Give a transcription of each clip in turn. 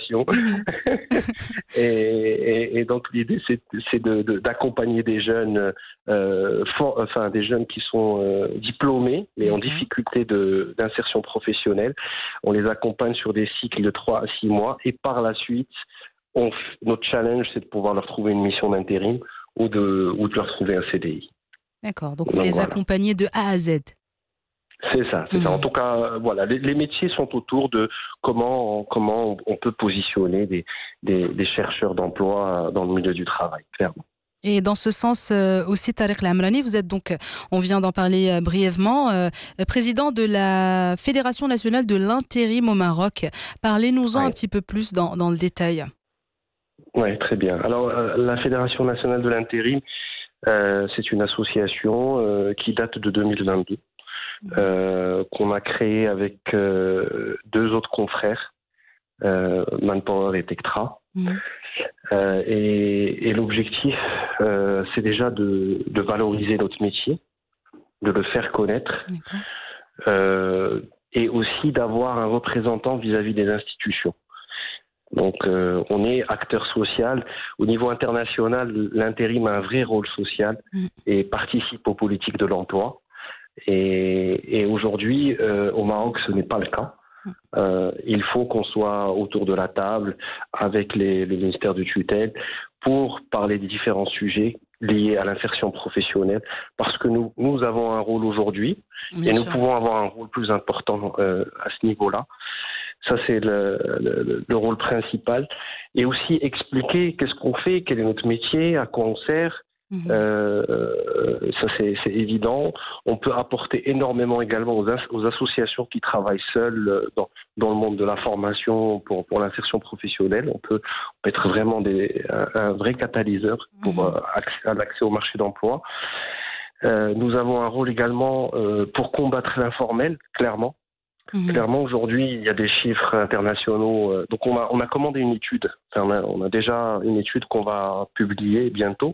formation. Mhm. Et donc l'idée c'est d'accompagner des jeunes, des jeunes qui sont diplômés mais en D'accord. difficulté d'insertion professionnelle. On les accompagne sur des cycles de 3 à 6 mois et par la suite, notre challenge c'est de pouvoir leur trouver une mission d'intérim ou de leur trouver un CDI. D'accord. Donc vous Donc les voilà. accompagnez de A à Z. C'est ça, c'est ça. En Mhm. tout cas, voilà, les métiers sont autour de comment on peut positionner des chercheurs d'emploi dans le milieu du travail, clairement. Et dans ce sens aussi, Tariq Lamrani, vous êtes donc, on vient d'en parler brièvement, président de la Fédération nationale de l'intérim au Maroc. Parlez-nous-en un Ouais. petit peu plus dans le détail. Ouais, très bien. Alors, la Fédération nationale de l'intérim, c'est une association qui date de 2022, Mhm. qu'on a créée avec deux autres confrères, Manpower et Tectra. Mhm. Et l'objectif, c'est déjà de valoriser notre métier, de le faire connaître, D'accord. euh, et aussi d'avoir un représentant vis-à-vis des institutions. Donc, on est acteur social. Au niveau international, l'intérim a un vrai rôle social Mhm. et participe aux politiques de l'emploi. Et aujourd'hui, au Maroc, ce n'est pas le cas. Il faut qu'on soit autour de la table avec les ministères de tutelle pour parler des différents sujets liés à l'insertion professionnelle, parce que nous avons un rôle aujourd'hui Bien et nous sûr. pouvons avoir un rôle plus important à ce niveau-là. Ça, c'est le rôle principal. Et aussi expliquer qu'est-ce qu'on fait, quel est notre métier, à quoi on sert. Mhm. Ça, c'est évident. On peut apporter énormément également aux associations qui travaillent seules dans le monde de la formation pour l'insertion professionnelle. On peut être vraiment un vrai catalyseur pour Mhm. l'accès au marché d'emploi. Nous avons un rôle également pour combattre l'informel, clairement. Mhm. Clairement, aujourd'hui, il y a des chiffres internationaux. Donc, on a commandé une étude. Enfin, on a déjà une étude qu'on va publier bientôt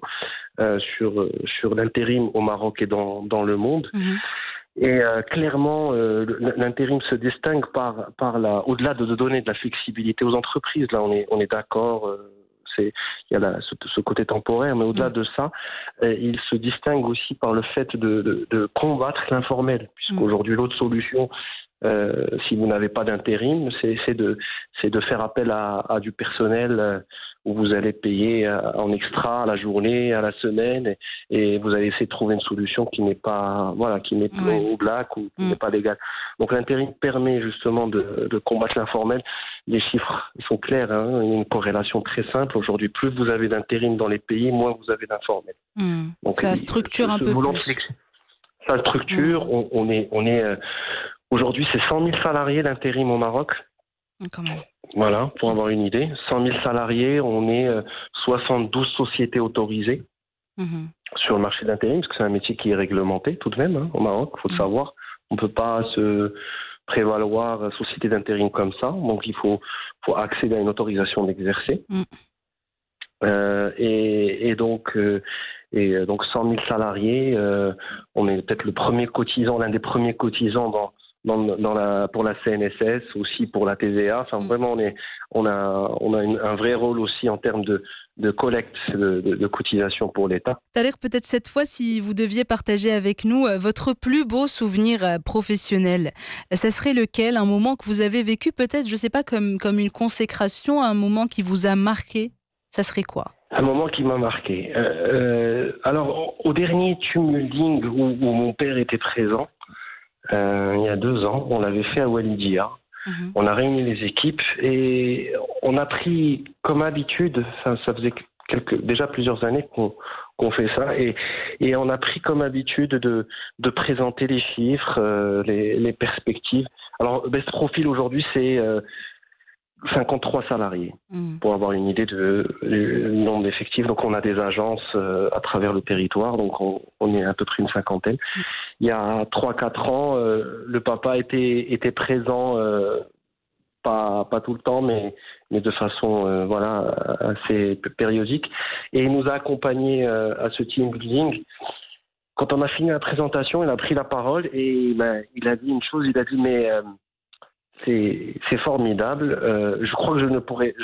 sur l'intérim au Maroc et dans le monde. Mhm. Et clairement, l'intérim se distingue au-delà de donner de la flexibilité aux entreprises. Là, on est d'accord. Il y a ce côté temporaire, mais au-delà Mhm. de ça, il se distingue aussi par le fait de combattre l'informel, Mhm. puisqu'aujourd'hui l'autre solution, si vous n'avez pas d'intérim, c'est de faire appel à du personnel où vous allez payer en extra à la journée, à la semaine, et vous allez essayer de trouver une solution qui n'est pas, voilà, qui n'est Ouais. au black ou qui Mhm. n'est pas légale. Donc l'intérim permet justement de combattre l'informel. Les chiffres sont clairs, hein, il y a une corrélation très simple. Aujourd'hui, plus vous avez d'intérim dans les pays, moins vous avez d'informel. Mhm. Donc, Ça structure un ce peu volant de plus. flexibilité, sa structure, Mhm. on est aujourd'hui, c'est 100 000 salariés d'intérim au Maroc. Quand même. Voilà, pour avoir une idée. 100 000 salariés, on est 72 sociétés autorisées Mhm. sur le marché de l'intérim, parce que c'est un métier qui est réglementé tout de même, hein, au Maroc, il faut le Ouais. savoir. On ne peut pas se prévaloir société d'intérim comme ça, donc il faut accéder à une autorisation d'exercer. Mhm. Donc 100 000 salariés, on est peut-être l'un des premiers cotisants pour la CNSS, aussi pour la TVA. Enfin, Mhm. vraiment, on a un vrai rôle aussi en termes de collecte de cotisation pour l'État. Tariq, peut-être cette fois, si vous deviez partager avec nous votre plus beau souvenir professionnel, ça serait lequel? Un moment que vous avez vécu peut-être, je ne sais pas, comme une consécration, un moment qui vous a marqué? Ça serait quoi? Un moment qui m'a marqué. Alors, au dernier Tumulding où mon père était présent, il y a 2 ans, on l'avait fait à Walidia. Mhm. On a réuni les équipes et on a pris comme habitude, ça faisait déjà plusieurs années qu'on fait ça, et on a pris comme habitude de présenter les chiffres, les perspectives. Alors, Best Profil aujourd'hui, c'est 53 salariés, Mhm. pour avoir une idée du nombre d'effectifs. Donc, on a des agences à travers le territoire, donc on est à peu près une cinquantaine. Il y a 3-4 ans, le papa était présent, pas tout le temps, mais de façon assez périodique. Et il nous a accompagnés à ce team building. Quand on a fini la présentation, il a pris la parole et il a dit une chose, il a dit mais c'est formidable, je crois que je ne pourrais